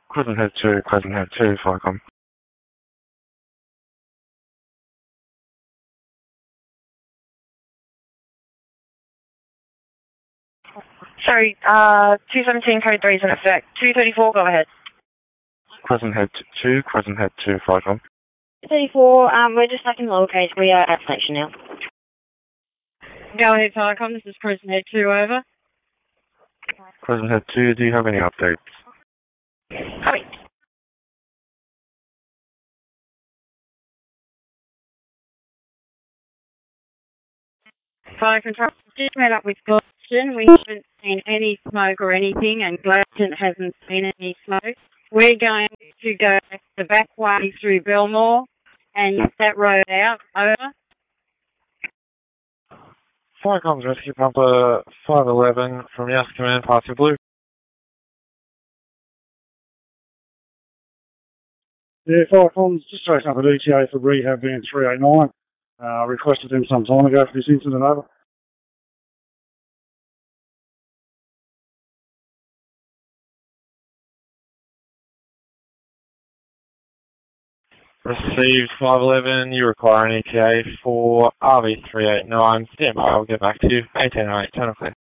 Crescent Head 2, Falcon. Sorry, 217 code 3 is in effect. 234, go ahead. Crescent Head 2, Falcon. 234, we're just stuck in lowercase. We are at station now. Go ahead, Falcon. This is Crescent Head 2, over. Crescent Head 2, do you have any updates? Copy. Fire control, just met up with Gladstone. We haven't seen any smoke or anything, and Gladstone hasn't seen any smoke. We're going to go the back way through Belmore and that road out. Over. Falcon's Rescue Pumper 511 from Yes Command, passing blue. Yeah, Falcon's just chasing up an ETA for rehab van 389. Requested him some time ago for this incident, over. Received 511, you require an ETA for RV389. Stand by, I'll get back to you. 1808, turn off there.